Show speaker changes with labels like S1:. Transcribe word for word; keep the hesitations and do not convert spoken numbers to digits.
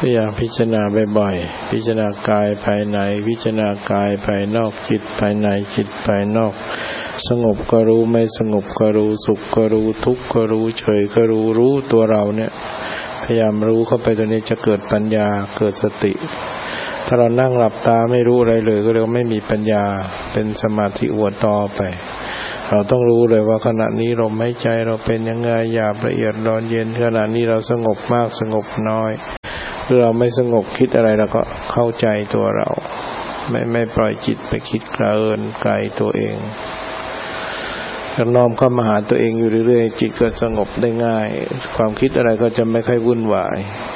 S1: พยายามพิจารณาบ่อยๆพิจารณากายภายในพิจารณากายภายนอกจิตภายในจิตภายนอกสงบก็รู้ไม่สงบก็รู้สุขก็รู้ทุกข์ก็รู้เฉยก็รู้รู้ตัวเราเนี่ยพยายามรู้เข้าไปตัวนี้จะเกิดปัญญาเกิดสติถ้าเรานั่งหลับตาไม่รู้อะไรเลยก็เรียกว่าไม่มีปัญญาเป็นสมาธิอวดต่อไปเราต้องรู้เลยว่าขณะนี้ลมหายใจเราเป็นยังไงหยาบละเอียดร้อนเย็นขณะนี้เราสงบมากสงบน้อยหรือเราไม่สงบคิดอะไรเราก็เข้าใจตัวเราไม่ไม่ปล่อยจิตไปคิดเกินไกลตัวเองถ้าน้อมเข้ามาหาตัวเองอยู่เรื่อยๆจิตก็สงบได้ง่ายความคิดอะไรก็จะไม่ค่อยวุ่นวาย